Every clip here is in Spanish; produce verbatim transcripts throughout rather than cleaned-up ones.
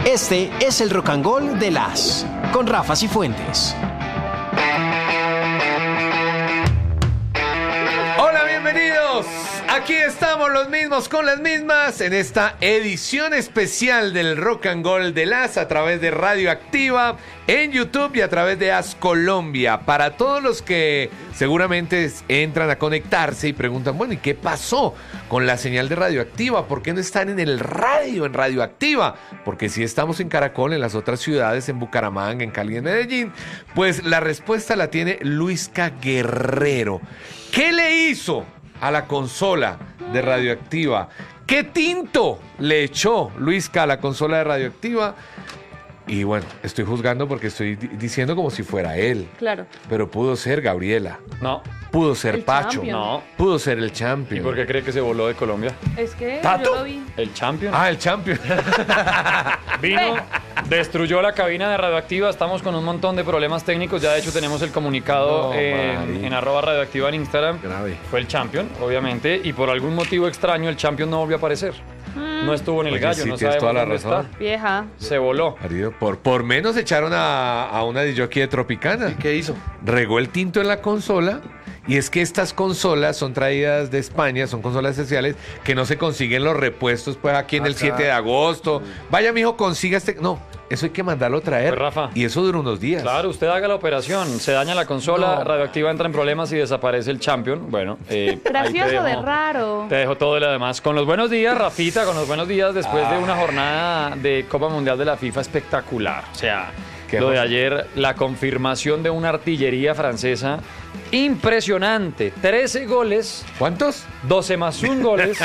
Este es el Rock and Roll de las con Rafa Cifuentes. Hola, bienvenidos. Aquí estamos los mismos con las mismas en esta edición especial del Rock and Roll de las a través de Radioactiva en YouTube y a través de As Colombia. Para todos los que seguramente entran a conectarse y preguntan, bueno, ¿y qué pasó con la señal de Radioactiva? ¿Por qué no están en el radio en Radioactiva? Porque si estamos en Caracol, en las otras ciudades, en Bucaramanga, en Cali, en Medellín, pues la respuesta la tiene Luisca Guerrero. ¿Qué le hizo a la consola de Radioactiva? ¿Qué tinto le echó Luisca a la consola de Radioactiva? Y bueno, estoy juzgando porque estoy di- diciendo como si fuera él. Claro. Pero pudo ser Gabriela. No. Pudo ser El Pacho. champion. No. Pudo ser el ¿Y champion. por qué cree que se voló de Colombia? Es que ¿Tato? yo lo vi. El champion. Ah, el champion. Vino, destruyó la cabina de Radioactiva. Estamos con un montón de problemas técnicos. Ya de hecho tenemos el comunicado No, en, marica. en arroba radioactiva en Instagram. Grave. Fue el champion, obviamente. Y por algún motivo extraño el champion no volvió a aparecer. No estuvo en el Oye, gallo, sí, no tienes sabemos toda la dónde razón. está. Vieja. Se voló. Marido, por, por menos echaron a, a una disjockey de Tropicana. ¿Qué hizo? Regó el tinto en la consola. Y es que estas consolas son traídas de España, son consolas especiales que no se consiguen los repuestos pues aquí en el Acá. siete de agosto. Vaya, mijo, consiga este. No, eso hay que mandarlo a traer. Pues, Rafa. Y eso dura unos días. Claro, usted haga la operación. Se daña la consola, No. Radioactiva entra en problemas y desaparece el champion. Bueno, eh, ahí te Gracioso de dejo- raro. Te dejo todo lo demás. Con los buenos días, Rafita, con los buenos días después de una jornada de Copa Mundial de la FIFA espectacular. O sea, Qué lo de cosa. ayer, la confirmación de una artillería francesa impresionante. trece goles, ¿Cuántos? doce más un goles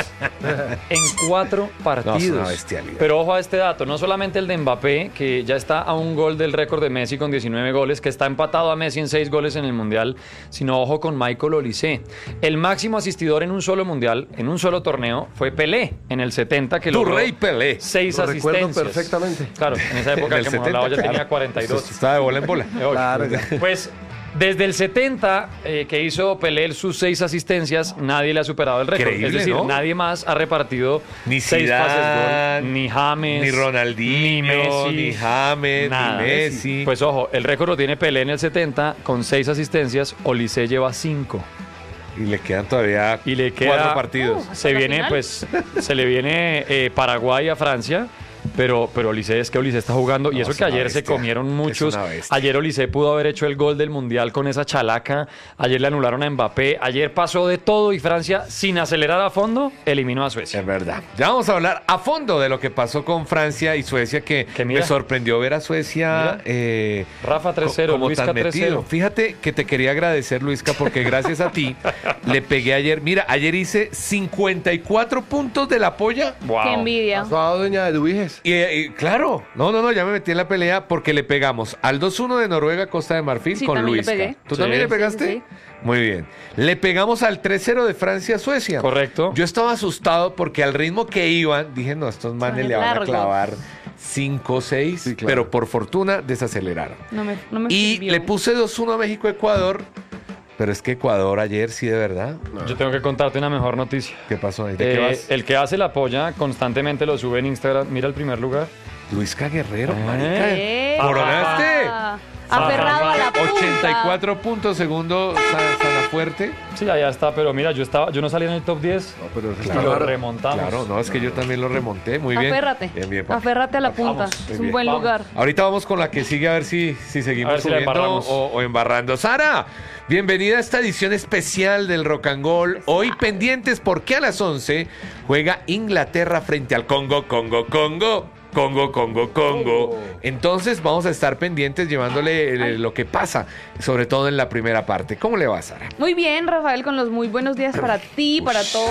en cuatro partidos. No, es una bestialidad. Pero ojo a este dato, no solamente el de Mbappé, que ya está a un gol del récord de Messi con diecinueve goles, que está empatado a Messi en seis goles en el Mundial, sino ojo con Michael Olise. El máximo asistidor en un solo Mundial, en un solo torneo, fue Pelé, en el setenta, que Tu logró rey Pelé. seis Lo recuerdo asistencias. perfectamente. Claro, en esa época En el el que hemos hablado ya setenta, tenía cuarenta y dos. Estaba de bola en bola. Claro, ya. Pues desde el setenta eh, que hizo Pelé sus seis asistencias, nadie le ha superado el récord. Increíble, es decir, ¿no? nadie más ha repartido Ni seis Zidane, pases gol, ni James, ni Ronaldinho, ni Messi, ni James, nada. ni Messi. Pues ojo, el récord lo tiene Pelé en el setenta con seis asistencias, Olise lleva cinco. Y le quedan todavía Y le queda- cuatro partidos. Uh. Se la viene, final? pues, se le viene eh, Paraguay a Francia. Pero, pero Olise, es que Olise está jugando. Y No, eso es que una ayer se bestia. comieron Es muchos. una bestia. Ayer Olise pudo haber hecho el gol del Mundial con esa chalaca. Ayer le anularon a Mbappé. Ayer pasó de todo y Francia, sin acelerar a fondo, eliminó a Suecia. Es verdad. Ya vamos a hablar a fondo de lo que pasó con Francia y Suecia, que, Que mira. me sorprendió ver a Suecia Mira. eh, Rafa tres cero, co- como Luisca tan tres metido. cero. Fíjate que te quería agradecer, Luisca, porque gracias a ti le pegué ayer. Mira, ayer hice cincuenta y cuatro puntos de la polla. Wow. Qué envidia. Suave, doña de Duiges. Y, y claro, no, no, no, ya me metí en la pelea porque le pegamos al dos uno de Noruega, Costa de Marfil Sí, con también le Luisca. pegué. ¿Tú Sí. también le Sí, pegaste? sí, sí. Muy bien. Le pegamos al tres cero de Francia a Suecia. Correcto. Yo estaba asustado porque al ritmo que iban, dije, no, estos manes Ay, le van a largo. clavar cinco seis, Sí, claro. pero por fortuna desaceleraron. No me, no me Y sirvió. le puse dos uno a México-Ecuador, pero es que Ecuador ayer sí de verdad. Yo tengo que contarte una mejor noticia. ¿Qué pasó ahí? ¿De Eh, qué vas? el que hace la polla constantemente lo sube en Instagram. Mira el primer lugar. Luisca Guerrero, Eh. marica. ¡Eh! ¿Coronaste? Aferrado a la punta. ochenta y cuatro puntos, segundo Sa- Sanafuerte. Sí, allá está, pero mira, yo estaba, yo no salí en el top diez. No, pero eso Y está lo raro. remontamos. Claro, no, es que yo también lo remonté. Muy bien. Aférrate. Bien, bien, papi. Aférrate a la punta. Vamos, es muy un bien. buen Vamos. lugar. Ahorita vamos con la que sigue a ver si, si seguimos A ver si la subiendo embarramos. o, o embarrando. Sara, bienvenida a esta edición especial del Rock and Roll. Hoy pendientes porque a las once juega Inglaterra frente al Congo, Congo, Congo. Congo, Congo, Congo. Entonces vamos a estar pendientes llevándole eh, lo que pasa, sobre todo en la primera parte. ¿Cómo le va, Sara? Muy bien, Rafael, con los muy buenos días para ti, para todos.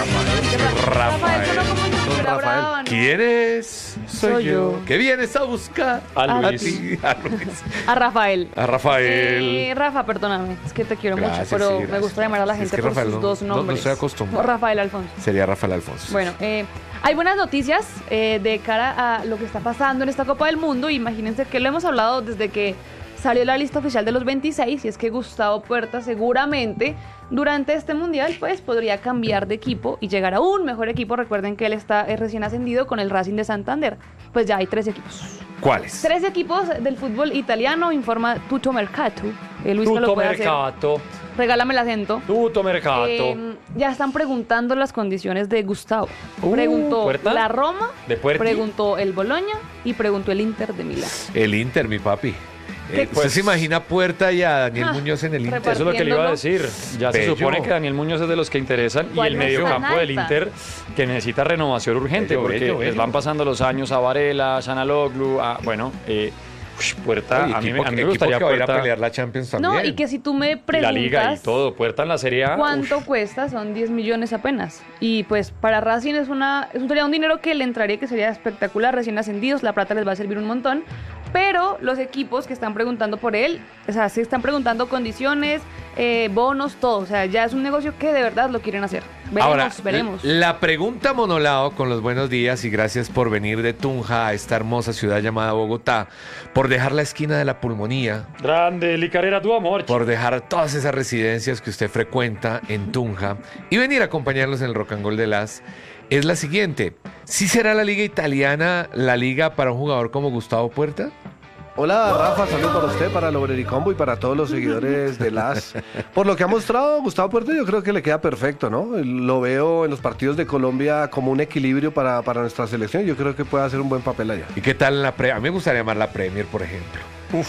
Rafael. Rafael, suena como si Don fuera Rafael. brava, ¿no? ¿Quién es? Soy, Soy yo. yo. ¿Qué vienes a buscar? A A Luis. ti, a Luis. A Rafael. A Rafael. Eh, Rafa, perdóname, es que te quiero Gracias, mucho, pero sí, me gracias. gusta llamar a la Sí, es gente que por Rafael sus no- dos no- no nombres. estoy acostumbrado. No, Rafael Alfonso. Sería Rafael Alfonso. Bueno, eh, hay buenas noticias eh, de cara a lo que está pasando en esta Copa del Mundo. Imagínense que lo hemos hablado desde que salió la lista oficial de los veintiséis y es que Gustavo Puerta seguramente durante este mundial pues podría cambiar de equipo y llegar a un mejor equipo. Recuerden que él está eh, recién ascendido con el Racing de Santander. Pues ya hay tres equipos. ¿Cuáles? Tres equipos del fútbol italiano, informa Tutto Mercato. Eh, Luis me lo Tutto puede hacer. Mercato. Regálame el acento. Tutto Mercato. Eh, ya están preguntando las condiciones de Gustavo. Uh, preguntó ¿Puerta? la Roma, ¿De Puerti? preguntó el Boloña y preguntó el Inter de Milán. El Inter, mi papi. ¿Qué? Eh, ¿Usted se imagina Puerta y a Daniel Ah, Muñoz en el Inter? reparte- Eso es lo que le iba a decir. Ya se Bello. supone que Daniel Muñoz es de los que interesan y ¿Cuál el no es tan mediocampo del alta? Inter que necesita renovación urgente Bello, porque bello, bello. les van pasando los años a Varela, a Sanaloglu, a, bueno, eh, ush, Puerta, Oye, a mí, equipo, me- a mí me equipo gustaría que va a ir a Puerta pelear la Champions también. No, y que si tú me y la preguntas Liga y todo, Puerta en la Serie A. cuánto uf, cuesta, son diez millones apenas. Y pues para Racing es una es un, sería un dinero que le entraría, que sería espectacular, recién ascendidos, la plata les va a servir un montón. Pero los equipos que están preguntando por él, o sea, se están preguntando condiciones, eh, bonos, todo. O sea, ya es un negocio que de verdad lo quieren hacer. Veremos, Ahora, veremos. la pregunta monolao con los buenos días y gracias por venir de Tunja a esta hermosa ciudad llamada Bogotá, por dejar la esquina de la pulmonía, Grande, Licarera, tu amor. por dejar todas esas residencias que usted frecuenta en Tunja y venir a acompañarnos en el Rock and Roll de las, es la siguiente. ¿Sí será la liga italiana la liga para un jugador como Gustavo Puerta? Hola Rafa, saludos para usted, para el Obrericombo y para todos los seguidores de las. Por lo que ha mostrado Gustavo Puerta, yo creo que le queda perfecto, ¿no? Lo veo en los partidos de Colombia como un equilibrio para, para nuestra selección. Yo creo que puede hacer un buen papel allá. ¿Y qué tal la Premier? A mí me gustaría llamar la Premier, por ejemplo.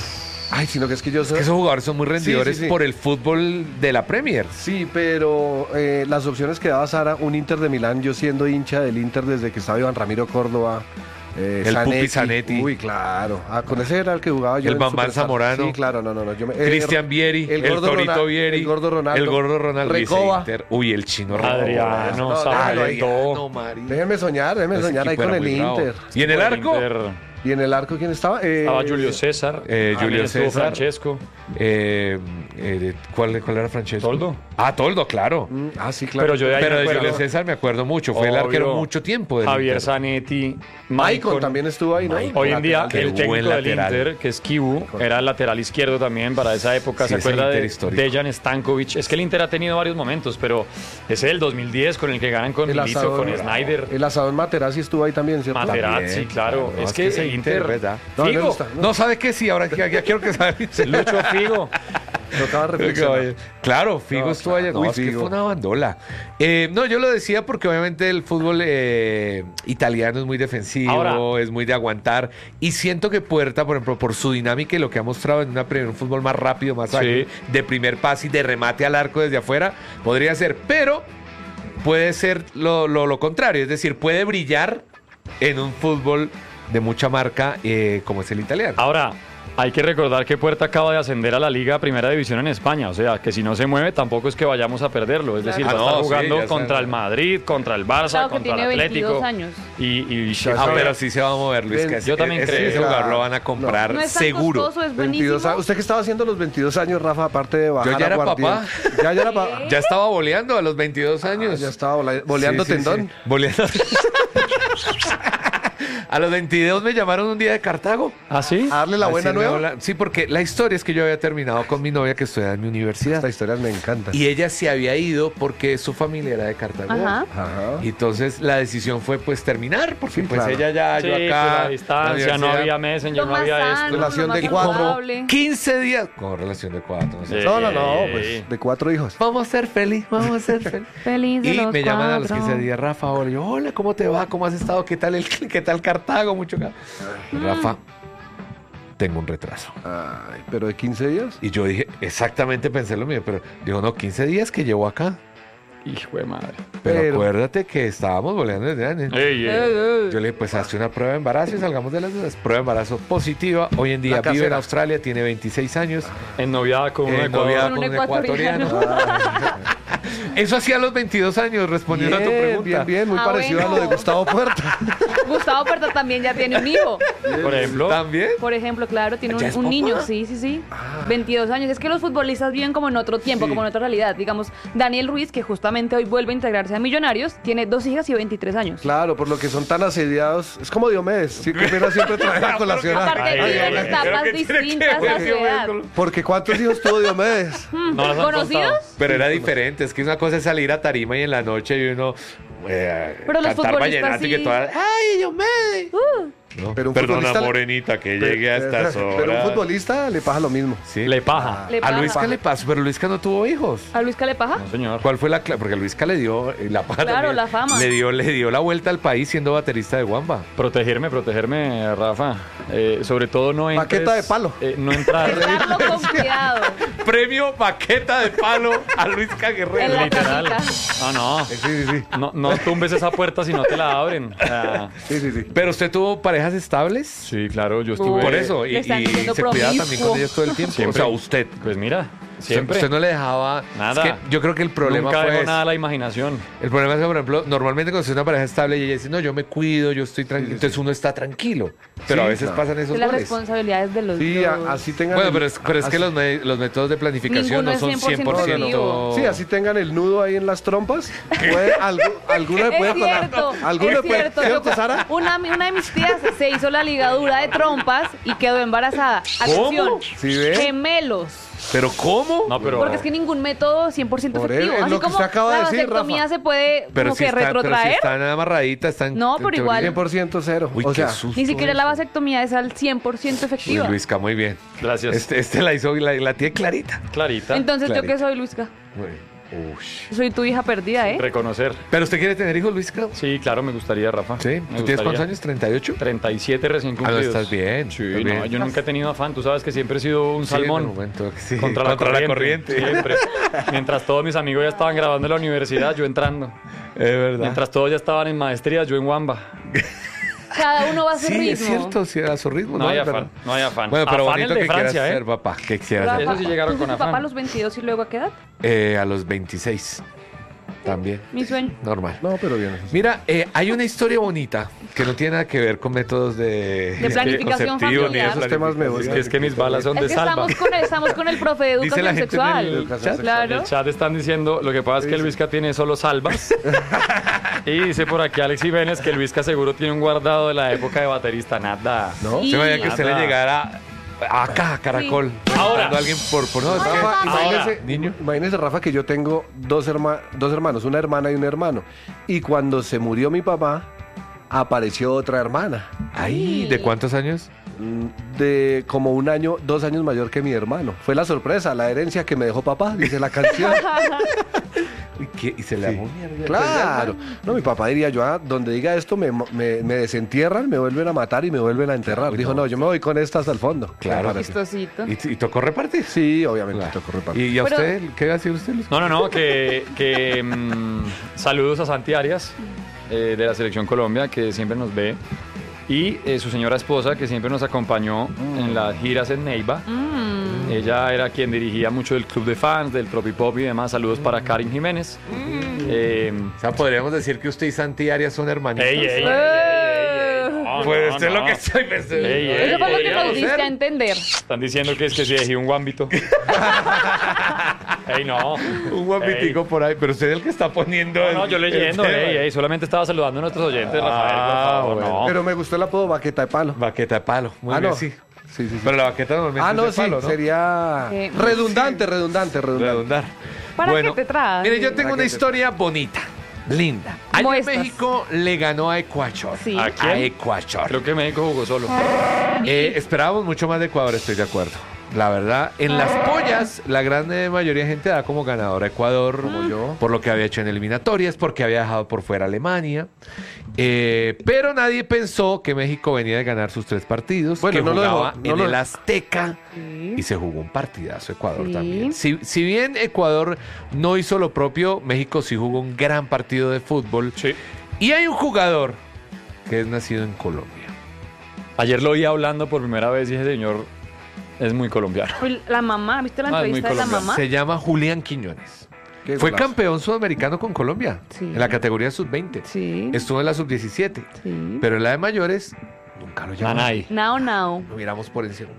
Ay, sino que es que yo Es soy. que esos jugadores son muy rendidores Sí, sí, sí. por el fútbol de la Premier. Sí, pero eh, las opciones que daba Sara, un Inter de Milán, yo siendo hincha del Inter desde que estaba Iván Ramiro Córdoba. Eh, El Pupi Zanetti. Uy, claro. Ah, con ese era el que jugaba yo. El en Bambam Superstar. Zamorano. Sí, claro, no, no, no. Yo me- eh, Cristian Vieri, el, gordo Torito Ronald- Vieri, el gordo Ronaldo, el gordo Ronaldo, dice Recoba. Inter. Uy, el chino Adriano, Recoba. no, Samuel Adriano, Eto'o. María. Déjenme soñar, déjenme Ese soñar ahí equipo con era el muy bravo. Inter. ¿Y en el Por arco? Inter. ¿Y en el arco quién estaba? Eh, Estaba Julio César, eh, también Julio estuvo César. Francesco, Eh, eh, ¿cuál, ¿Cuál era Francesco? Toldo. Ah, Toldo, claro. mm, Ah, sí, claro. pero yo de ahí Pero me de acuerdo. Julio César me acuerdo mucho. Fue el Obvio. arquero mucho tiempo del Javier Inter. Zanetti, Maicon Maicon también estuvo ahí, ¿no? Hoy en día Qué el técnico buen del lateral. Inter, que es Kibu, era el lateral izquierdo también para esa época. Sí, ¿Se ese acuerda Inter de histórico. Dejan Stankovic? Es que el Inter ha tenido varios momentos, pero ese del dos mil diez con el que ganan con El Milito, asador, con Snyder, El asadón Materazzi estuvo ahí también, ¿cierto? Materazzi, También, claro. claro. Es que ese Inter, ¿verdad? No, me Figo, gusta. No, ¿sabe qué? Sí, ahora ya, ya quiero que sabe. Lucho Figo. Tocaba reflexionar. Claro, Figo No, estuvo allá. claro, Uy, no, es que Figo. fue una bandola. Eh, no, yo lo decía porque obviamente el fútbol eh, italiano es muy defensivo, Ahora- es muy de aguantar. Y siento que Puerta, por ejemplo, por su dinámica y lo que ha mostrado en una Premier, un fútbol más rápido, más Sí. ágil, de primer pase y de remate al arco desde afuera, podría ser. Pero puede ser lo, lo, lo contrario, es decir, puede brillar en un fútbol de mucha marca eh, como es el italiano. Ahora, hay que recordar que Puerta acaba de ascender a la Liga Primera División en España, o sea, que si no se mueve tampoco es que vayamos a perderlo, es decir, Ah, va a no, estar sí, jugando ya contra saben. el Madrid, contra el Barça, Claro que contra tiene el Atlético. veintidós años. Y, y Ah, Sí, pero sí se va a mover, Luis. Ven, Que yo también ese, creo. ese jugador lo van a comprar No es tan seguro. costoso, es veintidós buenísimo. años. ¿Usted qué estaba haciendo a los veintidós años, Rafa? Aparte de bajar Yo ya era aguardiente? papá. Ya, ya era papá. Ya estaba boleando a los veintidós Ah, años. ya estaba bola- boleando Sí, sí, tendón. sí. Boleando. A los veintidós me llamaron un día de Cartago. ¿Ah, sí? A darle la buena Haciendo nueva. la- Sí, porque la historia es que yo había terminado con mi novia que estudiaba en mi universidad. Estas historias me encantan. Y ella se había ido porque su familia era de Cartago. Ajá. Ajá. Y entonces la decisión fue pues terminar, porque Sí, pues claro. ella ya, Sí, yo pues, acá. la distancia, no universidad. había Messenger, Lo no más había sano, esto. Relación lo más de cuatro. saludable. quince días. Con relación de cuatro. No sé. Sí. No, no, no, Eh. pues de cuatro hijos. Vamos a ser feliz, vamos a ser feliz. Feliz de Y los me llaman a los cuatro. quince días, Rafa, hola, yo, hola, ¿cómo te va? ¿Cómo has estado? ¿Qué tal el qué tal Cartago? Mucho ca- Rafa, tengo un retraso. Ay, pero de quince días. Y yo dije, exactamente pensé lo mío, pero digo, no, quince días que llevo acá. Hijo de madre. Pero, Pero- acuérdate que estábamos volando desde antes. Ey, ey. Eh, Yo le dije, pues hazte una prueba de embarazo y salgamos de las dudas. Prueba de embarazo positiva. Hoy en día La vive en casera. Australia, tiene veintiséis años. En noviada con uno de Eh, noviada Con con un un ecuatoriano. Eso hacía a los veintidós años, respondiendo a tu Bien, pregunta. bien, bien, muy Ah, parecido bueno. a lo de Gustavo Puerta. Gustavo Gustavo Puerta también ya tiene un hijo. Por ejemplo. ¿También? Por ejemplo, claro, tiene ¿Ya un, es un papá? niño, sí, sí, sí. veintidós años. Es que los futbolistas viven como en otro tiempo, Sí. como en otra realidad. Digamos, Daniel Ruiz, que justamente hoy vuelve a integrarse a Millonarios, tiene dos hijas y veintitrés años. Claro, por lo que son tan asediados. Es como Diomedes. Sí, que mira, siempre trae la colación. a- Aparte Ay, ay, viven ay, etapas ¿pero qué tiene que distintas ver a su edad. con- Porque ¿cuántos hijos tuvo Diomedes? Mm, No las han ¿Conocidos? contado. Pero era diferente, es que una cosa es salir a tarima y en la noche y uno eh, Pero los cantar futbolistas vallenato y que sí. toda... ¡Ay, yo me! Uh, No, Pero un perdona, futbolista- morenita, que llegue a estas horas. Pero un futbolista le pasa lo mismo. Sí. Le paja. le A paja. Luisca le pasó, pero Luisca no tuvo hijos. ¿A Luisca le paja? No, señor. ¿Cuál fue la clave? Porque a Luisca le dio eh, la paja Claro, también. la fama. Le dio, le dio la vuelta al país siendo baterista de Wamba. Protegerme, protegerme, Rafa. Eh, sobre todo no entres... Baqueta de palo. eh, no entrar... Darlo con cuidado. Premio Baqueta de Palo a Luisca En Guerrero. la Literal. casita. No, no. Sí, sí, sí. No, no tumbes esa puerta si no te la abren. O sea, Sí, sí, sí. Pero usted tuvo parejas estables. sí, claro, yo estuve... Por eso, y, Le están y diciendo se cuidaba también promiscuo. con ellas todo el tiempo. Siempre. O sea, usted. Pues mira, siempre. Usted no le dejaba. Nada. Es que yo creo que el problema Nunca fue. dejo ese. nada a la imaginación. El problema es que, por ejemplo, normalmente cuando usted es una pareja estable y ella dice, no, yo me cuido, yo estoy tranquilo. Entonces uno está tranquilo. Pero Sí, a veces claro. pasan esos Es las goles. responsabilidades de los Sí, dos. a- así tengan. Bueno, el- pero es, pero es que así- los, me- los métodos de planificación Ninguno no es son cien cien por por ciento ciento. Sí, así tengan el nudo ahí en las trompas. Puede, algu- alguno le puede Es cierto, alguno es le puede, cierto. ¿cierto, Yo- Sara? Una, una de mis tías se hizo la ligadura de trompas y quedó embarazada. Atención, ¿Sí ve? gemelos. ¿Pero cómo? No, pero... Porque es que ningún método cien por ciento Por efectivo. él, es Así lo que como usted acaba la de decir, vasectomía Rafa. se puede Pero como si, que están, pero si retrotraer. están amarraditas, están. No, pero en igual. teoría- cien por ciento cero. Uy, o qué sea, susto Ni siquiera la eso. vasectomía es al cien por ciento Uy, efectiva. Luisca, muy bien. Gracias. Este, este la hizo, la, la tiene clarita. Clarita. Entonces, ¿yo clarito. qué soy, Luisca? Muy- Ush. Soy tu hija perdida, ¿eh? Reconocer. ¿Pero usted quiere tener hijos, Luisca? Sí, claro, me gustaría, Rafa. Sí. Me ¿Tú tienes gustaría. cuántos años? ¿treinta y ocho? treinta y siete recién Ah, no, cumplidos. estás bien, Sí, estás no, bien. yo nunca he tenido afán. Tú sabes que siempre he sido un Sí, en salmón. el momento que sí. Contra, la, corriente, corriente. Siempre. Mientras todos mis amigos ya estaban grabando en la universidad, yo entrando. Es verdad. Mientras todos ya estaban en maestría, yo en Wamba. Cada uno va a su Sí, ritmo. es cierto, sí, a su ritmo. No hay Es verdad. afán, no hay afán. Bueno, pero Afán el bonito de que quieras Francia, ¿eh? ser papá. ¿Qué quisieras Rafa, ser? Eso sí llegaron ¿tú con fuiste afán. papá a los veintidós y luego a qué edad? Eh, a los veintiséis. También. Mi sueño. Normal. no, pero bien. Mira, eh, hay una historia bonita que no tiene nada que ver con métodos de, De planificación conceptivos, familiar. de Esos temas me planificación. gustan. Es que, es que mis balas son Es de que salva. estamos con, el, estamos con el profe de Dice la educación gente en el sexual. educación En Claro. el chat están diciendo, lo que pasa es que Luisca tiene solo salvas. Y dice por aquí Alex Jiménez que Luisca seguro tiene un guardado de la época de baterista. Nada. ¿No? Y- Se vaya que usted le Nada. llegara acá, a Caracol. Ahora. Cuando alguien por, por no, es que- Rafa, Ahora, imagínese, niño. imagínese, Rafa, que yo tengo dos, herma- dos hermanos, una hermana y un hermano. Y cuando se murió mi papá, apareció otra hermana. Ay, ¿de cuántos años? mm, De como un año, dos años mayor que mi hermano. Fue la sorpresa, la herencia que me dejó papá, dice la canción. ¿Y, qué? ¿Y se le armó mierda? Claro. No, mi papá diría, yo, ah, donde diga esto, me, me, me desentierran, me vuelven a matar y me vuelven a enterrar. Uy, Dijo, no. no, yo me voy con esta hasta el fondo. Claro. Me parece. Chistosito. ¿Y, y tocó repartir? Sí, obviamente, Claro. tocó repartir. ¿Y a Pero- usted? ¿Qué va a decir usted, Luz? No, no, no, que, que mm, saludos a Santi Arias eh, de la Selección Colombia, que siempre nos ve, y eh, su señora esposa, que siempre nos acompañó en las giras en Neiva. Mm. Ella era quien dirigía mucho del club de fans, del Tropipop y demás. Saludos para Karin Jiménez. Eh, O sea, podríamos decir que usted y Santi Arias son hermanitos. ey, ey, ey, ey, Eh. ey, ey, no, Pues no, usted es no. lo que soy. pues, Ey, ey, Eso fue lo que podríamos nos diste ser. a entender. Están diciendo que es que si dejé un guambito. Ey, no. Un guapitico por ahí, pero usted es el que está poniendo. No, el- no, yo leyendo, el tema. ey, ey, solamente estaba saludando a nuestros oyentes, Ah, Rafael, por favor, bueno. no. Pero me gustó el apodo Baqueta de Palo. Baqueta de palo. Muy Ah, bien, no. sí. Sí, sí, sí. Pero la baqueta normalmente Ah, no, es de sí, palo, ¿no? sería Eh, redundante, redundante, redundante. Redundar. ¿Para Bueno, qué te traes? Mire, yo tengo ¿Para una qué te- historia bonita, linda. Ayer Muestras. México le ganó a Ecuador. Sí. ¿A A quién? Ecuador. Creo que México jugó solo. Eh, esperábamos mucho más de Ecuador, estoy de acuerdo. La verdad, en las pollas, la gran eh, mayoría de gente da como ganador a Ecuador, como yo, por lo que había hecho en eliminatorias, porque había dejado por fuera a Alemania. Eh, pero nadie pensó que México venía de ganar sus tres partidos, Bueno, que no lo jugaba dejó, no en lo- el Azteca Sí. y se jugó un partidazo Ecuador Sí. también. Si, si bien Ecuador no hizo lo propio, México sí jugó un gran partido de fútbol. Sí. Y hay un jugador que es nacido en Colombia. Ayer lo oí hablando por primera vez y ese señor es muy colombiano. Uy, La mamá, ¿viste la Ah, es muy entrevista de la colombiano. mamá? Se llama Julián Quiñones. Qué Fue golazo. campeón sudamericano con Colombia, Sí. en la categoría sub veinte. Sí. Estuvo en la sub diecisiete, Sí. pero en la de mayores nunca lo llamaron. Nanay. Now, now. Lo miramos por encima.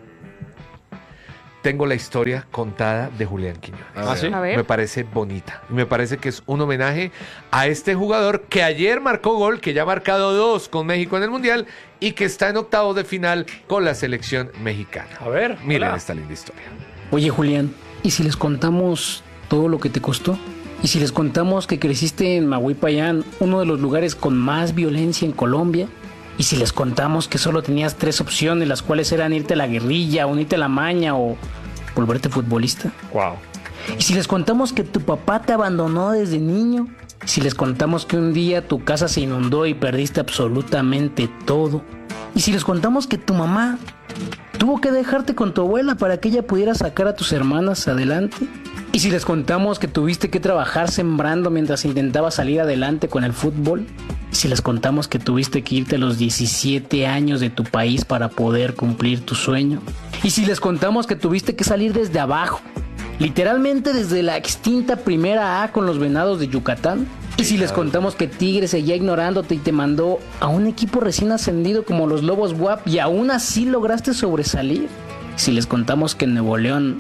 Tengo la historia contada de Julián Quiñones. ¿Ah, sí? A ver. Me parece bonita. Y me parece que es un homenaje a este jugador que ayer marcó gol, que ya ha marcado dos con México en el Mundial y que está en octavos de final con la selección mexicana. A ver, Miren hola. esta linda historia. Oye, Julián, ¿y si les contamos todo lo que te costó? ¿Y si les contamos que creciste en Mahuipayán, uno de los lugares con más violencia en Colombia? ¿Y si les contamos que solo tenías tres opciones, las cuales eran irte a la guerrilla, unirte a la maña o volverte futbolista? Wow. ¿Y si les contamos que tu papá te abandonó desde niño? ¿Y si les contamos que un día tu casa se inundó y perdiste absolutamente todo? ¿Y si les contamos que tu mamá tuvo que dejarte con tu abuela para que ella pudiera sacar a tus hermanas adelante? ¿Y si les contamos que tuviste que trabajar sembrando mientras intentabas salir adelante con el fútbol? ¿Y si les contamos que tuviste que irte a los diecisiete años de tu país para poder cumplir tu sueño? ¿Y si les contamos que tuviste que salir desde abajo, literalmente desde la extinta primera A con los Venados de Yucatán? ¿Y si les contamos que Tigres seguía ignorándote y te mandó a un equipo recién ascendido como los Lobos W A P y aún así lograste sobresalir? ¿Y si les contamos que en Nuevo León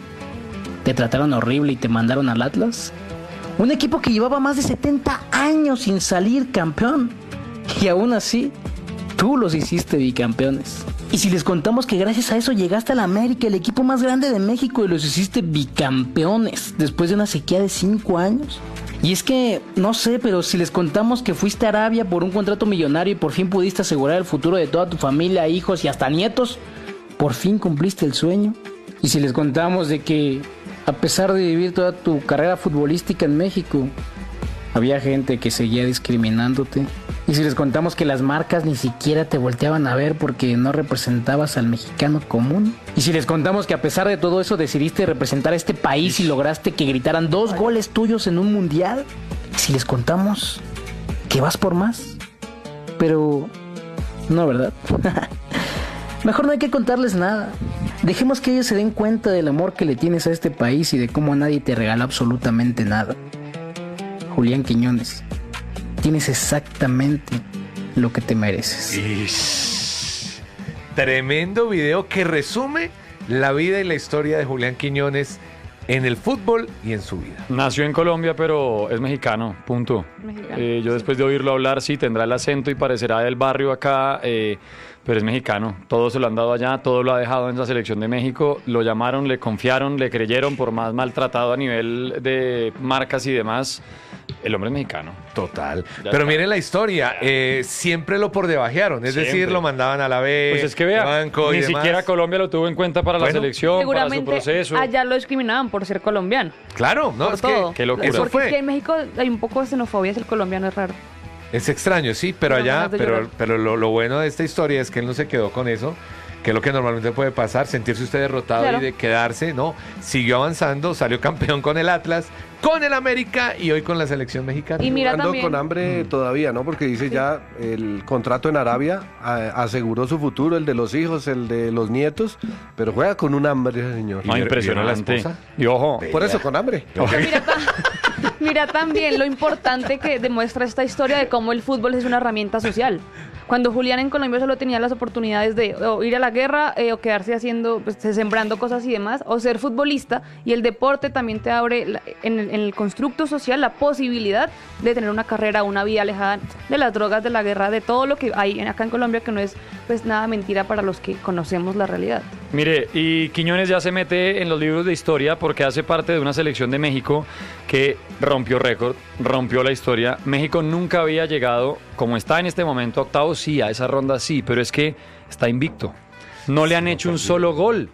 te trataron horrible y te mandaron al Atlas? Un equipo que llevaba más de setenta años sin salir campeón. Y aún así, tú los hiciste bicampeones. Y si les contamos que gracias a eso llegaste a la América, el equipo más grande de México, y los hiciste bicampeones después de una sequía de cinco años. Y es que, no sé, pero si les contamos que fuiste a Arabia por un contrato millonario y por fin pudiste asegurar el futuro de toda tu familia, hijos y hasta nietos, por fin cumpliste el sueño. Y si les contamos de que, a pesar de vivir toda tu carrera futbolística en México, había gente que seguía discriminándote. Y si les contamos que las marcas ni siquiera te volteaban a ver porque no representabas al mexicano común. Y si les contamos que a pesar de todo eso decidiste representar a este país y lograste que gritaran dos goles tuyos en un mundial. Y si les contamos que vas por más. Pero no, ¿verdad? Mejor no hay que contarles nada. Dejemos que ellos se den cuenta del amor que le tienes a este país y de cómo nadie te regala absolutamente nada. Julián Quiñones, tienes exactamente lo que te mereces. Ish. Tremendo video que resume la vida y la historia de Julián Quiñones en el fútbol y en su vida. Nació en Colombia, pero es mexicano, punto. Mexicano. Eh, yo después de oírlo hablar, sí, tendrá el acento y parecerá del barrio acá, eh, pero es mexicano. Todo se lo han dado allá, todo lo ha dejado en la selección de México. Lo llamaron, le confiaron, le creyeron, por más maltratado a nivel de marcas y demás. El hombre es mexicano. Total. Ya Pero está. miren la historia, eh, siempre lo por debajearon, es decir, Siempre. lo mandaban a la B, Pues es que vea, banco y ni demás. siquiera Colombia lo tuvo en cuenta para la Bueno, selección, para su Seguramente proceso. allá lo discriminaban por ser colombiano. Claro, no, por es todo. que Qué locura. eso Porque fue. es que en México hay un poco de xenofobia, es el colombiano, es raro. Es extraño, sí, pero No, allá, ganas de pero, llorar. pero lo, lo bueno de esta historia es que él no se quedó con eso, que es lo que normalmente puede pasar, sentirse usted derrotado Claro. y de quedarse, no, siguió avanzando, salió campeón con el Atlas, con el América y hoy con la selección mexicana. Y mira Jugando también- con hambre todavía, ¿no? Porque dice ya el contrato en Arabia a- aseguró su futuro, el de los hijos, el de los nietos, pero juega con un hambre ese señor. ¿Y No, vieron- vieron a la impresionante. esposa? Y ojo, Por eso con hambre. Pero mira, ta- mira también lo importante que demuestra esta historia de cómo el fútbol es una herramienta social. Cuando Julián en Colombia solo tenía las oportunidades de o ir a la guerra eh, o quedarse haciendo, pues, sembrando cosas y demás, o ser futbolista, y el deporte también te abre la- en, el, en el constructo social la posibilidad de tener una carrera, una vida alejada de las drogas, de la guerra, de todo lo que hay en- acá en Colombia, que no es pues nada mentira para los que conocemos la realidad. mire, y Quiñones ya se mete en los libros de historia porque hace parte de una selección de México que rompió récord, rompió la historia. México nunca había llegado, como está en este momento, a octavos, sí, a esa ronda sí, pero es que está invicto. No le han hecho un solo gol.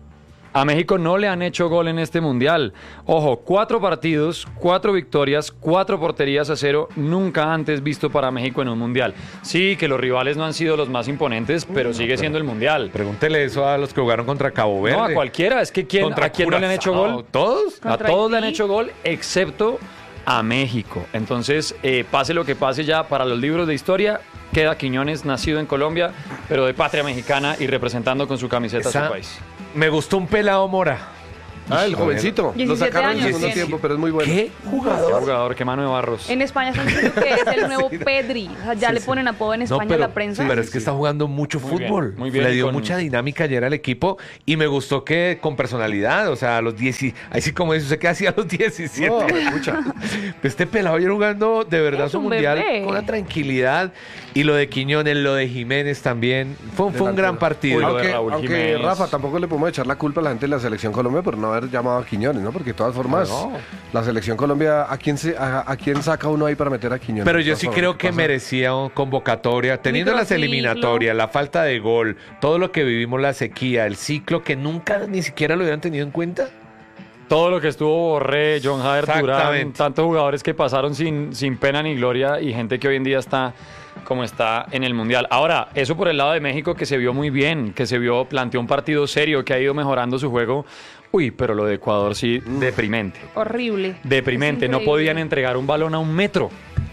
A México no le han hecho gol en este mundial. Ojo, cuatro partidos, cuatro victorias, cuatro porterías a cero, nunca antes visto para México en un mundial. Sí, que los rivales no han sido los más imponentes, pero sigue siendo el mundial. Pregúntele eso a los que jugaron contra Cabo Verde. No, a cualquiera. Es que ¿quién, Contra ¿a quién no le han hecho Curazao. gol? ¿Todos? A Contra todos le han Haití. hecho gol, excepto a México. Entonces, eh, pase lo que pase ya para los libros de historia, queda Quiñones, nacido en Colombia, pero de patria mexicana y representando con su camiseta a Esa- su país. Me gustó un pelado Mora. Ah, el jovencito. Lo diecisiete sacaron en el años segundo tiene. tiempo, pero es muy bueno. ¿Qué Qué jugador? jugador, qué mano de barros. En España están diciendo que es el nuevo Pedri. O sea, ya Sí, le sí. ponen apodo en No, España pero, a la prensa. pero es que está jugando mucho Muy bien, fútbol. muy bien, Le y dio con- mucha dinámica ayer al equipo y me gustó que con personalidad, o sea, a los diez, y- así como dice usted que hacía a los diecisiete. No, escucha. Este pelado ayer jugando de verdad Es su un mundial bebé. con una tranquilidad. Y lo de Quiñones, lo de Jiménez también. Fue, fue un gran partido. Uy, lo de Aunque, Raúl aunque Jiménez. Rafa, tampoco le podemos echar la culpa a la gente de la selección Colombia por no haber llamado a Quiñones, ¿no? Porque de todas formas, No. la selección Colombia, ¿a quién, se, a, a quién saca uno ahí para meter a Quiñones? Pero De yo todas sí formas, creo ¿qué que pasa? merecía una convocatoria, teniendo las Microciclo. eliminatorias, la falta de gol, todo lo que vivimos, la sequía, el ciclo que nunca ni siquiera lo hubieran tenido en cuenta. Todo lo que estuvo Borré, John Jader Durán, Exactamente. tantos jugadores que pasaron sin, sin pena ni gloria y gente que hoy en día está como está en el Mundial. Ahora, eso por el lado de México que se vio muy bien, que se vio, planteó un partido serio, que ha ido mejorando su juego. Uy, pero lo de Ecuador sí, deprimente. Horrible. Deprimente, Es no increíble. podían entregar un balón a un metro.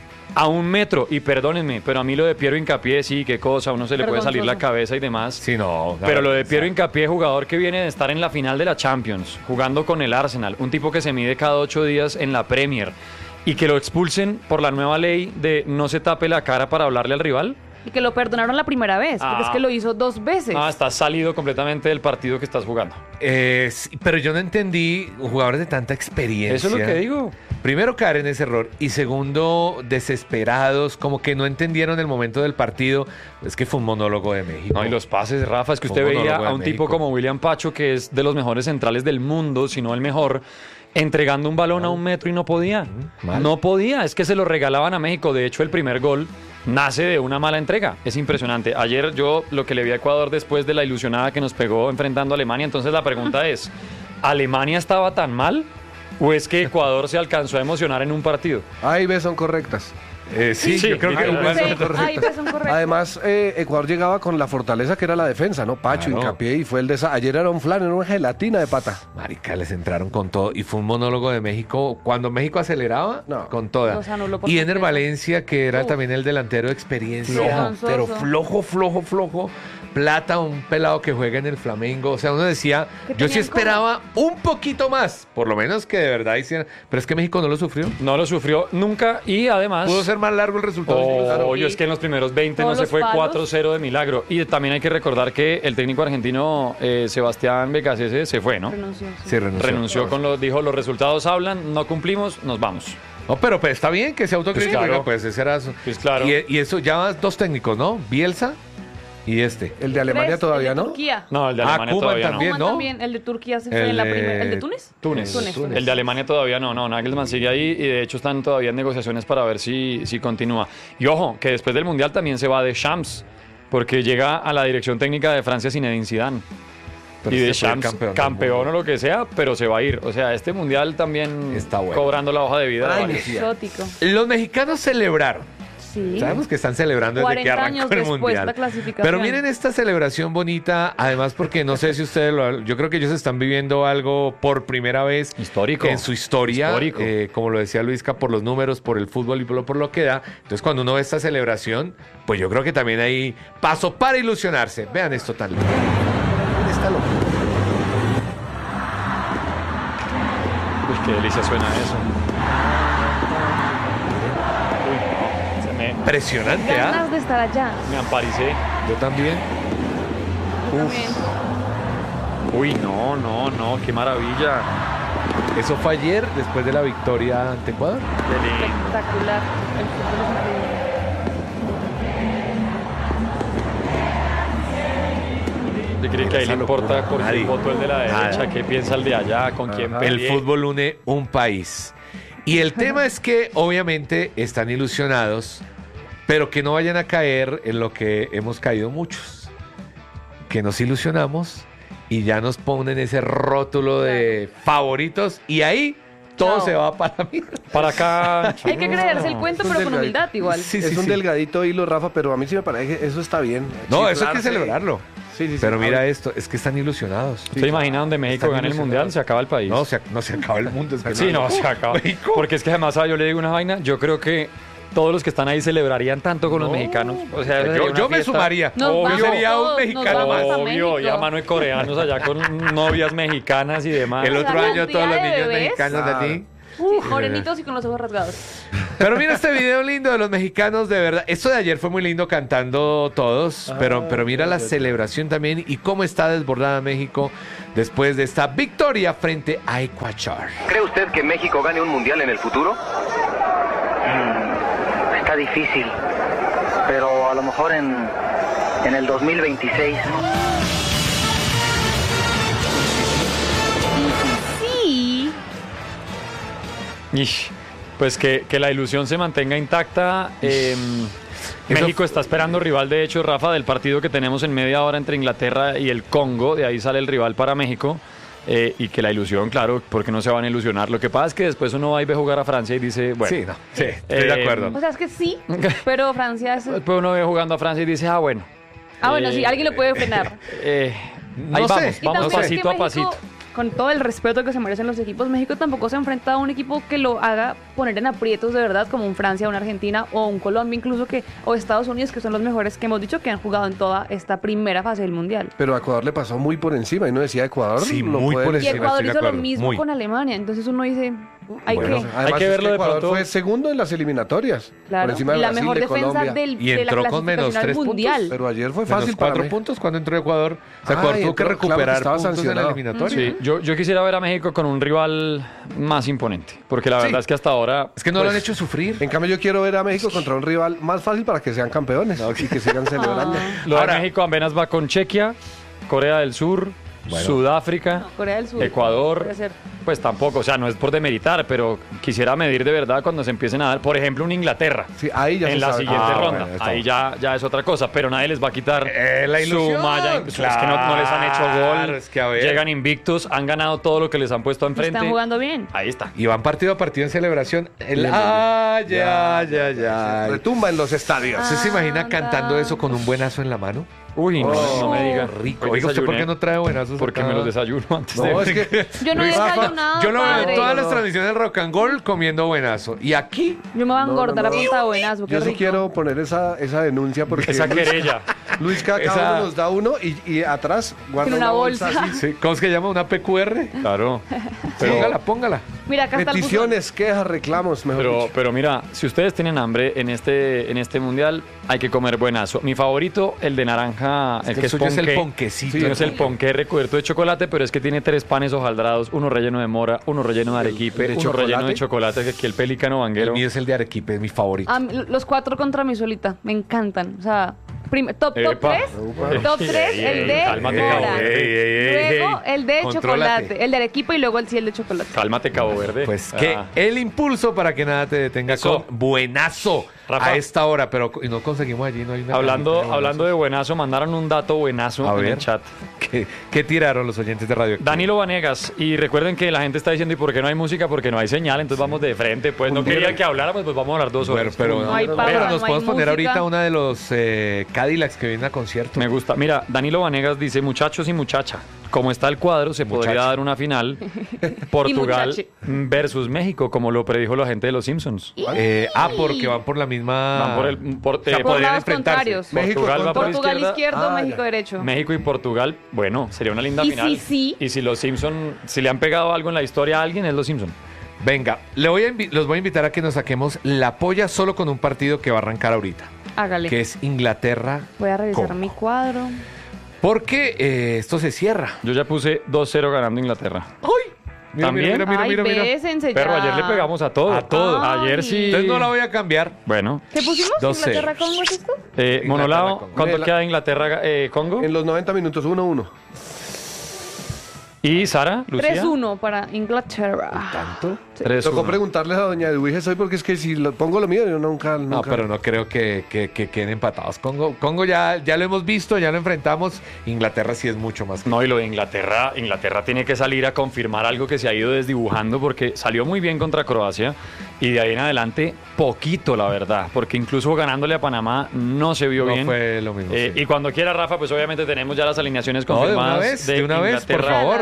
A un metro, y perdónenme, pero a mí lo de Piero Hincapié, sí, qué cosa, a uno se le puede salir la Vergonzoso. cabeza y demás. Sí, no. Pero lo de Piero Hincapié, jugador que viene de estar en la final de la Champions, jugando con el Arsenal, un tipo que se mide cada ocho días en la Premier, y que lo expulsen por la nueva ley de no se tape la cara para hablarle al rival. Y que lo perdonaron la primera vez, porque Ah. es que lo hizo dos veces. Ah, estás salido completamente del partido que estás jugando. Eh, sí, pero yo no entendí jugadores de tanta experiencia. Eso es lo que digo. Primero, caer en ese error. Y segundo, desesperados, como que no entendieron el momento del partido. Es que fue un monólogo de México. No, y los pases, Rafa, es que usted Como veía monólogo de a un tipo México. como William Pacho, que es de los mejores centrales del mundo, si no el mejor, entregando un balón a un metro y no podía. mal. No podía, es que se lo regalaban a México. De hecho, el primer gol nace de una mala entrega. Es impresionante. Ayer yo lo que le vi a Ecuador después de la ilusionada que nos pegó enfrentando a Alemania, entonces la pregunta es, ¿Alemania estaba tan mal? ¿O es que Ecuador se alcanzó a emocionar en un partido? A y B son correctas. Eh, sí, Sí, yo creo que literal. igual Sí, son correctos. ahí pues son correctos. Además, eh, Ecuador llegaba con la fortaleza que era la defensa, ¿no? Pacho, Claro. Hincapié, y fue el de esa. Ayer era un flan, era una gelatina de pata. Marica, les entraron con todo. Y fue un monólogo de México. Cuando México aceleraba, No. con toda. Los anuló por Y Ener completo. Valencia, que era Uf. también el delantero de experiencia. Flojo. Pero Vergonzoso. flojo, flojo, flojo. Plata, un pelado que juega en el Flamengo. O sea, uno decía, Que yo sí tenían esperaba un poquito más. Por lo menos que de verdad hicieran. Pero es que México no lo sufrió. No lo sufrió nunca y además... Pudo ser más largo el resultado. Oh, Claro. yo es que en los primeros veinte no Todos se los fue palos. cuatro cero de milagro. Y también hay que recordar que el técnico argentino eh, Sebastián Becasese se fue, ¿no? Renunció, sí. Sí, renunció. Renunció con los, dijo, los resultados hablan, no cumplimos, nos vamos. No, pero pues, está bien que sea autocrítico. Pues claro. oiga, pues ese era su- Pues claro. Y, y eso ya va dos técnicos, ¿no? Bielsa y este. El de Alemania Tres, todavía, el de ¿no? Turquía. No, el de Ah, Alemania Koeman todavía también. no. Koeman ¿no? también, el de Turquía se fue El en la de- primera. ¿El de Túnez? Túnez. Túnez. Túnez. El de Alemania todavía no, no, Nagelsmann sigue ahí y de hecho están todavía en negociaciones para ver si, si continúa. Y ojo, que después del Mundial también se va de Shams, porque llega a la dirección técnica de Francia Zinedine Zidane. Pero y de este fue el Shams, campeón campeón, del mundo. o lo que sea, pero se va a ir. O sea, este Mundial también Está bueno. cobrando la hoja de vida. de Ay, varios. sí. Exótico. Los mexicanos celebraron. Sí. Sabemos que están celebrando desde que cuarenta arrancó años el después mundial. la clasificación. Pero miren esta celebración bonita, además porque no sé si ustedes lo, yo creo que ellos están viviendo algo por primera vez Histórico. en su historia, Histórico. eh, como lo decía Luisca, por los números, por el fútbol y por lo, por lo que da. Entonces cuando uno ve esta celebración, pues yo creo que también hay paso para ilusionarse. Vean esto tan lindo. Está loco. Uy, qué delicia suena eso. Uy, no, se me, Impresionante, ¿ah? Ganas de estar allá. me amparicé. Yo también. Yo también. Uy, no, no, no, qué maravilla. Eso fue ayer, después de la victoria ante Ecuador. Qué lindo. Espectacular. El fútbol es increíble. Yo creo que ahí le Esa locura. importa por Nadie. qué votó el de la derecha, Nada. qué piensa el de allá, con quién Ajá. El peleé. fútbol une un país. Y el tema es que obviamente están ilusionados, pero que no vayan a caer en lo que hemos caído muchos. Que nos ilusionamos y ya nos ponen ese rótulo de favoritos y ahí todo Chao. se va para mí. Para acá. Hay que creerse el cuento, Es un pero con delgadito. humildad igual. Sí, es sí, un sí. delgadito hilo, Rafa, pero a mí sí me parece que eso está bien. No, eso hay que Chiflarse. celebrarlo. Sí, sí, sí. Pero A mira ver, esto, es que están ilusionados. ¿Usted imagina donde México Están gane el ilusionados. mundial? Se acaba el país. No, se, no se acaba el mundo. Es que Sí, no, se acaba. México. Porque es que además, ¿sabe? Yo le digo una vaina. Yo creo que todos los que están ahí celebrarían tanto con los mexicanos. O sea, sería Yo, una yo me fiesta. sumaría. Nos Yo vamos sería un todos, nos mexicano vamos más. a Obvio, México. y a mano de coreanos allá con novias mexicanas y demás. El otro Esa año todos los cantidad de niños bebés. mexicanos de ti. Sí, morenitos y con los ojos rasgados. Pero mira este video lindo de los mexicanos, de verdad. Esto de ayer fue muy lindo cantando todos, pero, pero mira la celebración también y cómo está desbordada México después de esta victoria frente a Ecuador. ¿Cree usted que México gane un mundial en el futuro? Mm, está difícil, pero a lo mejor en, en el dos mil veintiséis. Sí. Ish, pues que, que la ilusión se mantenga intacta. Eh, México está esperando rival, de hecho, Rafa, del partido que tenemos en media hora entre Inglaterra y el Congo. De ahí sale el rival para México. Eh, y que la ilusión, claro, porque no se van a ilusionar. Lo que pasa es que después uno va y ve jugar a Francia y dice, bueno. Sí, no, sí, estoy Eh, de acuerdo. O sea, es que sí, pero Francia es... Después uno ve jugando a Francia y dice, ah, bueno. Ah, bueno, Eh, sí, alguien lo puede frenar. Eh, No ahí sé. vamos, Y vamos también es que pasito a México, pasito. con todo el respeto que se merecen los equipos, México tampoco se enfrenta a un equipo que lo haga poner en aprietos de verdad, como un Francia, una Argentina o un Colombia incluso, que o Estados Unidos, que son los mejores que hemos dicho que han jugado en toda esta primera fase del Mundial. Pero a Ecuador le pasó muy por encima y no decía Ecuador. Sí, no muy puede por Y encima. decir. Ecuador estoy de hizo lo acuerdo, mismo muy. con Alemania, entonces uno dice, hay Bueno, que... Además, que es verlo de Ecuador pronto. fue segundo en las eliminatorias. Claro, Por encima de y la Brasil, mejor de defensa Colombia. del, Y de la entró con menos clasificación al tres Mundial. puntos. Pero ayer fue Menos fácil para cuatro México. puntos cuando entró Ecuador. O sea, Ah, Ecuador y tuvo que entró, claro, recuperar estaba puntos en la sancionado. eliminatoria. Sí, yo, yo quisiera ver a México con un rival más imponente, porque la Sí. verdad es que hasta ahora... Es que no lo pues, han hecho sufrir. En cambio, yo quiero ver a México contra un rival más fácil para que sean campeones y que sigan celebrando. Lo de Ahora- México apenas va con Chequia, Corea del Sur, Bueno. Sudáfrica, No, Corea del Sur. Ecuador. Puede ser. Pues tampoco, o sea, no es por demeritar, pero quisiera medir de verdad cuando se empiecen a dar, por ejemplo, un Inglaterra. Sí, ahí ya en se la sabe. siguiente Ah, ronda. bueno, está Ahí bueno. ya, ya es otra cosa, pero nadie les va a quitar Eh, la ilusión, su malla. Es que no, no les han hecho claro, gol. es que a ver. Llegan invictos, han ganado todo lo que les han puesto enfrente. Están jugando bien. Ahí está. Y van partido a partido en celebración. El, Bien, ah, ya, ya, ya. Retumba en los estadios. ¿Usted se imagina Anda. cantando eso con un buenazo en la mano? Uy, no, Oh, no me diga. Rico. Hoy Oiga, ¿usted por desayuné, qué no trae buenazos? Porque acá? me los desayuno antes de... No, es que Yo no he Luis, desayunado, Yo lo veo en padre. todas No, las no. transmisiones del Rock and Roll comiendo buenazo. Y aquí, Yo me voy a No, engordar no, no. a punta de buenazo. qué yo sí rico. quiero poner esa, esa denuncia porque Esa Luis, querella. Luis cada Esa- uno nos da uno y, y atrás guarda Tiene una, una bolsa, bolsa. así. sí, ¿cómo es que se llama? ¿Una P Q R? Claro. Pero, Póngala, póngala. Mira, acá está el buzón. Peticiones, quejas, reclamos, mejor pero, dicho. pero mira, si ustedes tienen hambre en este, en este mundial, hay que comer buenazo. Mi favorito, el de naranja, el que que es suyo es el ponqué. ponquecito. Sí, es el ponqué recubierto de chocolate, pero es que tiene tres panes hojaldrados, uno relleno de mora, uno relleno de arequipe, de uno chocolate? relleno de chocolate, que aquí el pelícano El vanguero. mío es el de Arequipe, es mi favorito. Ah, los cuatro contra mi solita. Me encantan. O sea, prim- top, top Epa. tres. Upa. Top tres, Ey, el ey, de cálmate, mora. Cabo Verde. Ey, ey, ey, Luego ey. el de Contrólate. chocolate. El de arequipa y luego el sí, el de chocolate. Cálmate, Cabo Verde. Pues que Ah. el impulso para que nada te detenga Eso. con buenazo Rafa. a esta hora, pero y no conseguimos allí, no hay una Hablando, cajita de hablando de buenazo, mandaron un dato buenazo A en ver. el chat. ¿Qué, qué tiraron los oyentes de Radio Activa? Danilo Vanegas, y recuerden que la gente está diciendo, ¿y por qué no hay música? Porque no hay señal, entonces vamos de frente. Pues no quería que habláramos, pues vamos a hablar dos Pero, horas. pero, No hay no, papa, pero no nos hay podemos poner música. ahorita una de los eh, Cadillacs que vienen a concierto. Me gusta. Mira, Danilo Vanegas dice, muchachos y muchacha, como está el cuadro, se podría Muchacho. dar una final Portugal muchache. versus México, como lo predijo la gente de los Simpsons. Eh, ah, porque van por la misma. Van por el... por- O sea, eh, Por podrían lados enfrentarse. contrarios. México Portugal va por contra- Portugal izquierda. izquierdo, Ah, México ya. derecho. México y Portugal, bueno, sería una linda Y final. sí, sí. Y si los Simpson, si le han pegado algo en la historia a alguien, es los Simpson. Venga, le voy a invi- los voy a invitar a que nos saquemos la polla solo con un partido que va a arrancar ahorita, Hágale. que es Inglaterra. Voy a revisar Congo. mi cuadro. Porque eh, esto se cierra. Yo ya puse dos cero ganando Inglaterra. ¡Ay! Mira, ¿También? mira, mira, Ay, mira, mira. bésense ya. Pero ayer le pegamos a todo. A todo. Ay. Ayer sí. Entonces no la voy a cambiar. Bueno. ¿Qué pusimos? Dos cero. ¿Inglaterra Congo es esto? Eh, Inglaterra, Monolao, Congo. ¿cuánto La- queda Inglaterra, eh, Congo? En los noventa minutos, uno uno. ¿Y Sara, Lucía? tres uno para Inglaterra. ¿Tanto? tres Tocó uno. preguntarles a doña Edwige hoy porque es que si lo pongo lo mío, yo nunca... No, nunca... pero no creo que, que- que queden empatados. Congo, Congo ya, ya lo hemos visto, ya lo enfrentamos. Inglaterra sí es mucho más. No, y lo de Inglaterra, Inglaterra tiene que salir a confirmar algo que se ha ido desdibujando porque salió muy bien contra Croacia y de ahí en adelante poquito, la verdad, porque incluso ganándole a Panamá no se vio No bien. fue lo mismo, Eh, sí. Y cuando quiera, Rafa, pues obviamente tenemos ya las alineaciones No, de una confirmadas vez, de una vez, por Inglaterra favor.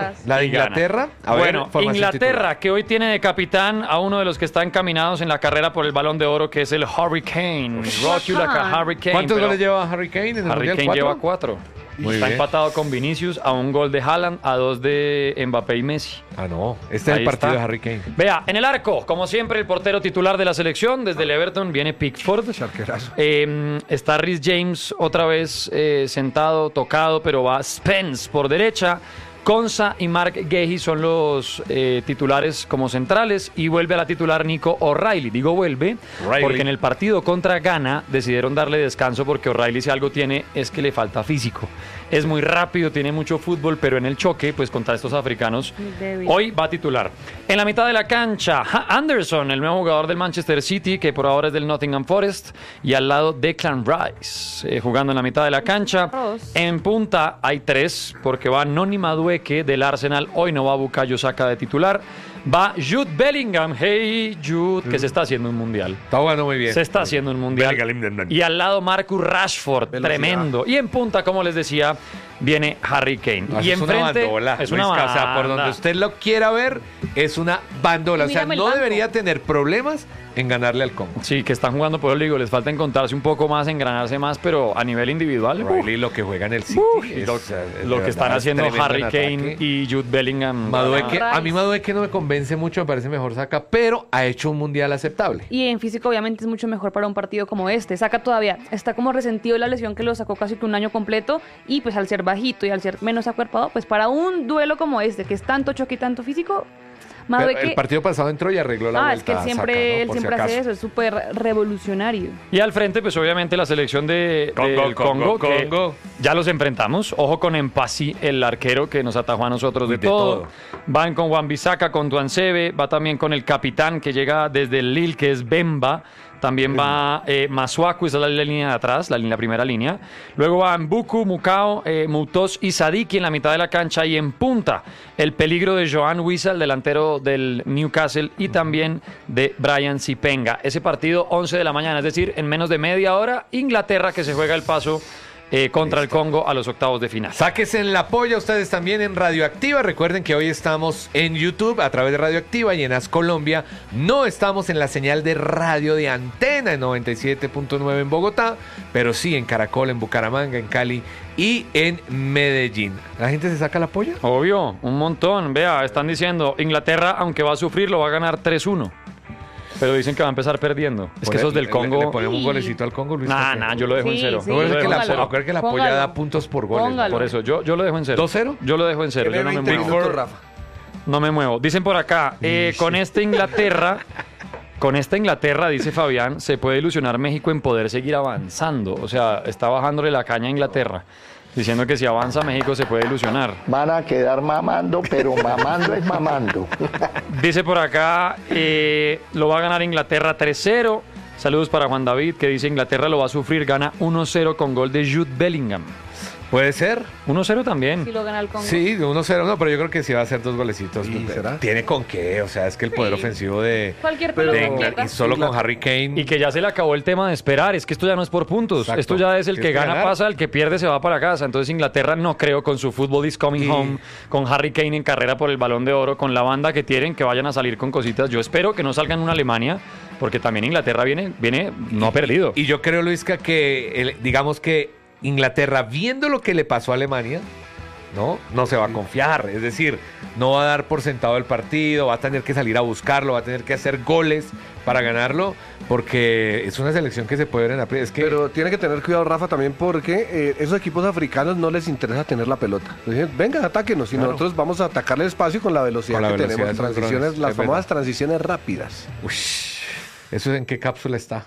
Honduras. La de Y gana. Inglaterra. A ver, Bueno, formación Inglaterra, titular. que hoy tiene de capitán a uno de los que está encaminados en la carrera por el Balón de Oro, que es el Hurricane. Rotulaka Hurricane. ¿Cuántos pero goles lleva Harry Kane en el Harry Mundial? Kane ¿Cuatro? lleva cuatro. Muy Está bien. empatado con Vinicius a un gol de Haaland, a dos de Mbappé y Messi. Ah, no. Este es Ahí el partido está. de Harry Kane. Vea, en el arco, como siempre, el portero titular de la selección, desde el Everton viene Pickford. Arquerazo. Eh, está Reece James otra vez eh, sentado, tocado, pero va Spence por derecha. Konsa y Mark Guehi son los eh, titulares como centrales y vuelve a la titular Nico O'Reilly. Digo vuelve O'Reilly. porque en el partido contra Ghana decidieron darle descanso porque O'Reilly si algo tiene es que le falta físico. Es muy rápido, tiene mucho fútbol, pero en el choque, pues contra estos africanos, Muy débil. hoy va a titular. En la mitad de la cancha, Ha- Anderson, el nuevo jugador del Manchester City, que por ahora es del Nottingham Forest, y al lado Declan Rice, eh, jugando en la mitad de la cancha. Dos. En punta hay tres, porque va Noni Madueke del Arsenal, hoy no va Bukayo Saka de titular. Va Jude Bellingham, hey Jude, que se está haciendo un mundial. Está jugando muy bien. Se está haciendo un mundial. Bellingham. Y al lado Marcus Rashford, Velocidad. tremendo. Y en punta, como les decía, viene Harry Kane. No, y eso es una enfrente bandola, es una Luisca, o sea, por banda. donde usted lo quiera ver, es una bandola. Y O sea, mírame el no banco. debería tener problemas en ganarle al Congo. Sí, que están jugando por el ligo, les falta encontrarse un poco más, engranarse más, pero a nivel individual, O'Reilly lo que juega en el City. uh, es, lo, o sea, es lo de que están verdad haciendo tremendo Harry en Kane ataque. y Jude Bellingham. Madueke, Ah, a mí Madueke no me convence mucho, me parece mejor Saka, pero ha hecho un mundial aceptable. Y en físico obviamente es mucho mejor para un partido como este. Saca todavía, está como resentido de la lesión que lo sacó casi que un año completo y pues al ser bajito y al ser menos acuerpado, pues para un duelo como este, que es tanto choque y tanto físico, Pero Madueke... el partido pasado entró y arregló la Ah, vuelta es que él a siempre, Saka, ¿no? él Por si siempre hace acaso. eso, es súper revolucionario. Y al frente, pues obviamente la selección de Congo, del Congo, Congo, que Congo. ya los enfrentamos. Ojo con Empasi, el arquero que nos atajó a nosotros Uy, de, de todo. todo. Van con Juan Bisaca, con Duancebe, va también con el capitán que llega desde el Lille, que es Bemba. También va eh, Masuaku, esa es la línea de atrás, la, línea, la primera línea. Luego va Mbuku, Mukao, eh, Mutos y Sadiki en la mitad de la cancha. Y en punta, el peligro de Joan Wissa, el delantero del Newcastle, y también de Brian Zipenga. Ese partido, once de la mañana, es decir, en menos de media hora, Inglaterra que se juega el paso eh, contra el Congo a los octavos de final. Sáquense en la polla ustedes también en Radioactiva. Recuerden que hoy estamos en YouTube a través de Radioactiva y en As Colombia. No estamos en la señal de radio de antena en noventa y siete punto nueve en Bogotá, pero sí en Caracol, en Bucaramanga, en Cali y en Medellín. ¿La gente se saca la polla? Obvio, un montón. Vea, están diciendo, Inglaterra, aunque va a sufrir, lo va a ganar tres uno. Pero dicen que va a empezar perdiendo. Es que esos del Le- Congo... Le, le ponemos un golecito al Congo, Luis. Nah, nah, yo lo dejo en Sí, cero. sí, Yo lo Acuérdate dejo que, en la, póngalo. cero. acuérdate que la polla Póngalo. da puntos por goles. ¿no? Póngalo. Por eso, yo, yo lo dejo en cero. ¿dos cero? Yo lo dejo en cero. Yo no me veinte muevo. minutos, Rafa. No me muevo. Dicen por acá, eh, con esta Inglaterra, con esta Inglaterra, dice Fabián, se puede ilusionar México en poder seguir avanzando. O sea, está bajándole la caña a Inglaterra, diciendo que si avanza México se puede ilusionar. Van a quedar mamando, pero mamando es mamando. Dice por acá, eh, lo va a ganar Inglaterra tres cero. Saludos para Juan David, que dice Inglaterra lo va a sufrir, gana uno cero con gol de Jude Bellingham. ¿Puede ser? uno cero también. Si lo gana el Congo. Sí, de uno cero, no, pero yo creo que sí va a ser dos golecitos. ¿Y será? Tiene con qué, o sea, es que el poder Sí. ofensivo de, Cualquier Pero- de pelota Inglaterra, completa. y solo con Harry Kane. Y que ya se le acabó el tema de esperar, es que esto ya no es por puntos, Exacto. esto ya es el que Tienes que gana ganar. pasa, el que pierde se va para casa. Entonces Inglaterra no creo con su Football is Coming Y- Home, con Harry Kane en carrera por el Balón de Oro, con la banda que tienen, que vayan a salir con cositas. Yo espero que no salgan una Alemania, porque también Inglaterra viene, viene no ha perdido. Y yo creo, Luisca, que el- digamos que Inglaterra, viendo lo que le pasó a Alemania, ¿no? No se va a confiar. Es decir, no va a dar por sentado el partido, va a tener que salir a buscarlo, va a tener que hacer goles para ganarlo, porque es una selección que se puede ver en la pre- Es que Pero tiene que tener cuidado Rafa también porque eh, esos equipos africanos no les interesa tener la pelota. Dicen, venga, atáquenos y Claro. nosotros vamos a atacarle espacio con la velocidad Con la que velocidad tenemos. de esos Transiciones, drones, las es famosas verdad. transiciones rápidas. Ush, ¿eso en qué cápsula está?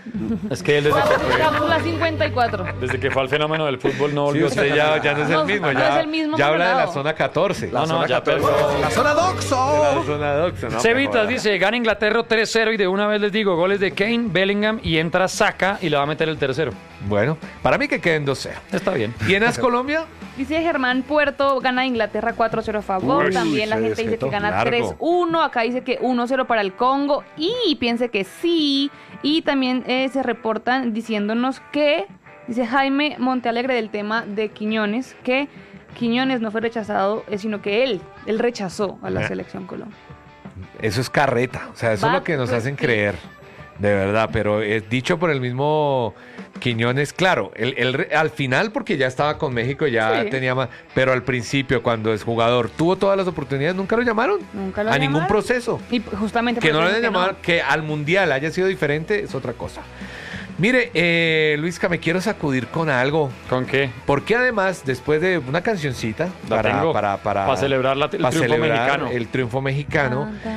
Es que él desde que, fue, Cápsula cincuenta y cuatro. desde que fue al fenómeno del fútbol no Sí, volvió a usted ser- ya, ya no es el No, mismo, no ya, es el mismo ya habla de la colorado. zona catorce. No, no, ya catorce. perdió. ¡La zona De la Doxo! zona doxa, ¿no? Cevitas Pero, dice, gana Inglaterra tres cero y de una vez les digo, goles de Kane, Bellingham y entra Saka y le va a meter el tercero. Bueno, para mí que queden dos cero. Está bien. ¿Y en As Colombia? Dice Germán Puerto, gana Inglaterra cuatro cero a favor. Uy, También la se gente dice desjetó. que gana Largo. tres uno. Acá dice que uno cero para el Congo. Y piense que sí. Y también eh, se reportan diciéndonos que, dice Jaime Montealegre del tema de Quiñones, que Quiñones no fue rechazado, eh, sino que él, él rechazó a la Ah. selección Colombia. Eso es carreta, o sea, eso es Va, lo que nos pues, hacen sí. creer, de verdad, pero es dicho por el mismo Quiñones, claro, él, él re- al final porque ya estaba con México, ya Sí. tenía más, pero al principio cuando es jugador, tuvo todas las oportunidades, nunca lo llamaron, Nunca lo a ningún llamaron. proceso. Y p- justamente Que por no lo eso hayan dicen llamado, que al mundial haya sido diferente, es otra cosa. Mire, eh, Luisca, me quiero sacudir con algo. ¿Con qué? Porque además, después de una cancioncita La para, tengo. para, para, Para celebrar la- el para triunfo celebrar mexicano. el triunfo mexicano, Tan, tan.